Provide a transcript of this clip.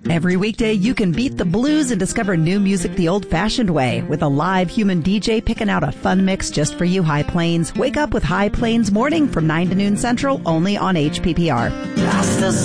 Every weekday, you can beat the blues and discover new music the old-fashioned way with a live human DJ picking out a fun mix just for you, High Plains. Wake up with High Plains Morning from 9 to noon Central, only on HPPR.